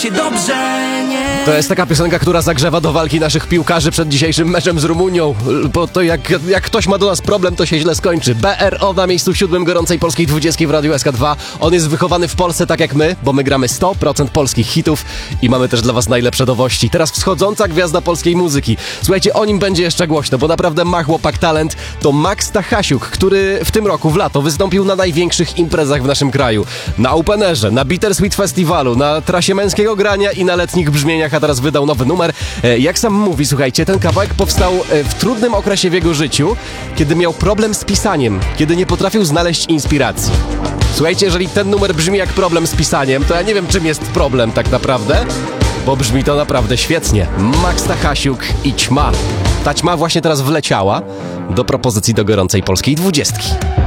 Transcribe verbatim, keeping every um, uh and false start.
Dobrze, nie. To jest taka piosenka, która zagrzewa do walki naszych piłkarzy przed dzisiejszym meczem z Rumunią, bo to jak, jak ktoś ma do nas problem, to się źle skończy. B R O na miejscu siódmym gorącej polskiej dwudziestki w Radiu S K dwa. On jest wychowany w Polsce tak jak my, bo my gramy sto procent polskich hitów i mamy też dla was najlepsze nowości. Teraz wschodząca gwiazda polskiej muzyki. Słuchajcie, o nim będzie jeszcze głośno, bo naprawdę ma chłopak talent. To Max Stachasiuk, który w tym roku, w lato, wystąpił na największych imprezach w naszym kraju. Na Openerze, na Bittersweet Festiwalu, na trasie męskiego grania i na letnich brzmieniach, a teraz wydał nowy numer. Jak sam mówi, słuchajcie, ten kawałek powstał w trudnym okresie w jego życiu, kiedy miał problem z pisaniem, kiedy nie potrafił znaleźć inspiracji. Słuchajcie, jeżeli ten numer brzmi jak problem z pisaniem, to ja nie wiem, czym jest problem tak naprawdę, bo brzmi to naprawdę świetnie. Max Stachasiuk i Ćma. Ta ćma właśnie teraz wleciała do propozycji do gorącej polskiej dwudziestki.